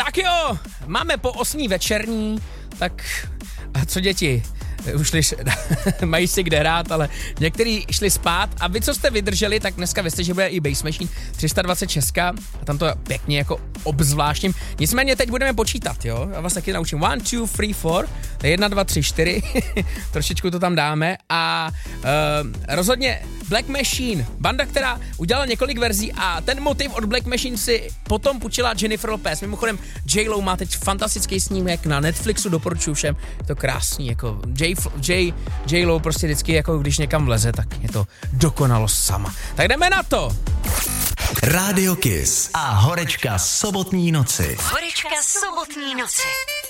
Tak jo, máme po 8 večerní, tak a co děti? Už mají si kde hrát, ale některý šli spát a vy, co jste vydrželi, tak dneska vězte, že bude i Bass Machine 326 a tam to pěkně jako obzvláštním. Nicméně teď budeme počítat, jo? Já vás taky naučím 1, 2, 3, 4, to je 1, 2, 3, 4, trošičku to tam dáme a rozhodně Black Machine, banda, která udělala několik verzí a ten motiv od Black Machine si potom půjčila Jennifer Lopez. Mimochodem J-Lo má teď fantastický snímek na Netflixu, doporučuji všem, je to krásný, jako J-Lo prostě vždycky jako když někam vleze, tak je to dokonalost sama. Tak jdeme na to! Rádio Kiss a horečka sobotní noci. Horečka sobotní noci.